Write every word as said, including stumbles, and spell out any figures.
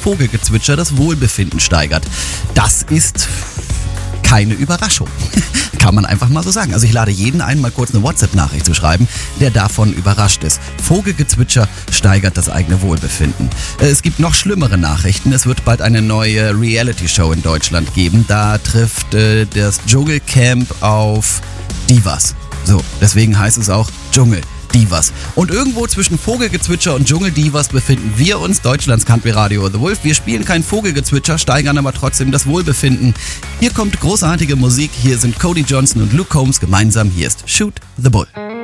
Vogelgezwitscher das Wohlbefinden steigert. Das ist keine Überraschung. Kann man einfach mal so sagen. Also ich lade jeden ein, mal kurz eine WhatsApp-Nachricht zu schreiben, der davon überrascht ist. Vogelgezwitscher steigert das eigene Wohlbefinden. Es gibt noch schlimmere Nachrichten. Es wird bald eine neue Reality-Show in Deutschland geben. Da trifft äh, das Dschungelcamp auf Divas. So, deswegen heißt es auch Dschungel. Divas. Und irgendwo zwischen Vogelgezwitscher und Dschungeldivas befinden wir uns, Deutschlands Country-Radio The Wolf. Wir spielen kein Vogelgezwitscher, steigern aber trotzdem das Wohlbefinden. Hier kommt großartige Musik, hier sind Cody Johnson und Luke Combs gemeinsam. Hier ist Shoot the Bull.